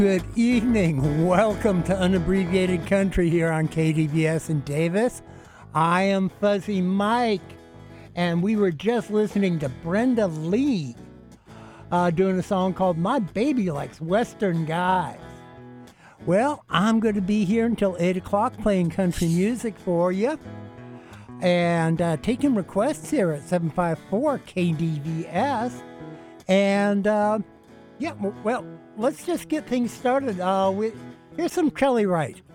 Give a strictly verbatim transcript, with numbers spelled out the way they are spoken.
Good evening. Welcome to Unabbreviated Country here on K D V S in Davis. I am Fuzzy Mike, and we were just listening to Brenda Lee uh, doing a song called My Baby Likes Western Guys. Well, I'm going to be here until eight o'clock playing country music for you and uh, taking requests here at seven five four K D V S. And, uh, yeah, well, let's just get things started. Uh, with, here's some Kelly Wright.